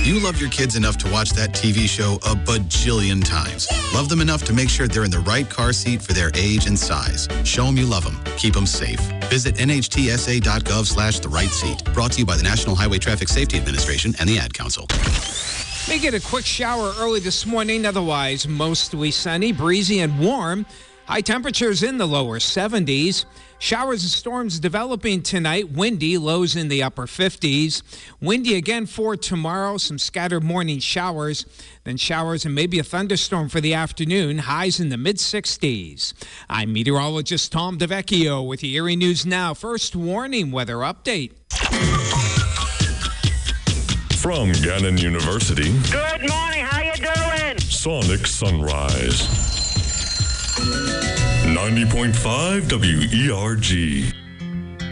You love your kids enough to watch that TV show a bajillion times. Love them enough to make sure they're in the right car seat for their age and size. Show them you love them. Keep them safe. Visit nhtsa.gov/the right seat. Brought to you by the National Highway Traffic Safety Administration and the Ad Council. May get a quick shower early this morning. Otherwise, mostly sunny, breezy, and warm. High temperatures in the lower 70s. Showers and storms developing tonight. Windy, lows in the upper 50s. Windy again for tomorrow. Some scattered morning showers. Then showers and maybe a thunderstorm for the afternoon. Highs in the mid-60s. I'm meteorologist Tom DeVecchio with your Erie News Now. First warning weather update. From Gannon University. Good morning. How you doing? Sonic Sunrise. 90.5 WERG.